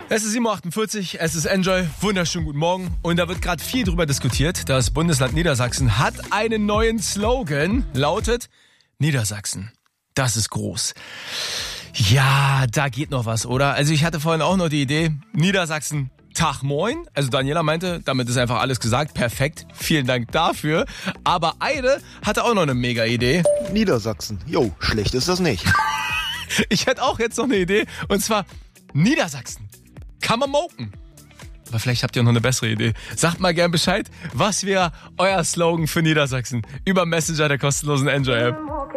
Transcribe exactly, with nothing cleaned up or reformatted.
Es ist sieben Uhr achtundvierzig, es ist Enjoy, wunderschönen guten Morgen. Und da wird gerade viel drüber diskutiert. Das Bundesland Niedersachsen hat einen neuen Slogan, lautet Niedersachsen, das ist groß. Ja, da geht noch was, oder? Also ich hatte vorhin auch noch die Idee, Niedersachsen, Tag moin. Also Daniela meinte, damit ist einfach alles gesagt, perfekt, vielen Dank dafür. Aber Eide hatte auch noch eine mega Idee. Niedersachsen, jo, schlecht ist das nicht. Ich hätte auch jetzt noch eine Idee, und zwar Niedersachsen. Kann man moken. Aber vielleicht habt ihr noch eine bessere Idee. Sagt mal gern Bescheid, was wäre euer Slogan für Niedersachsen? Über Messenger der kostenlosen Enjoy-App.